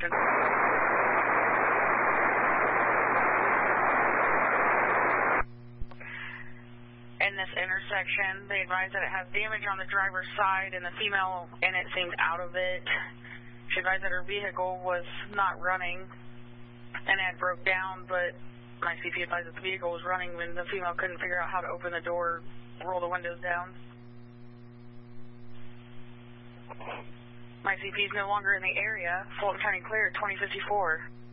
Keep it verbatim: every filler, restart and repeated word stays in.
intersection. In this intersection, they advise that it has damage on the driver's side and the female in it seemed out of it. She advised that her vehicle was not running and had broke down, but my C P advised that the vehicle was running when the female couldn't figure out how to open the door, roll the windows down. My C P is no longer in the area. Fulton County clear, twenty fifty-four.